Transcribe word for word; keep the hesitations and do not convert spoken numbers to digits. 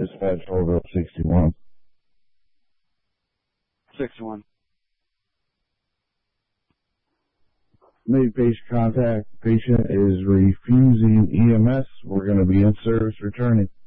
Dispatch, hold up sixty-one. sixty-one. Made patient contact. Patient is refusing E M S. We're going to be in service returning.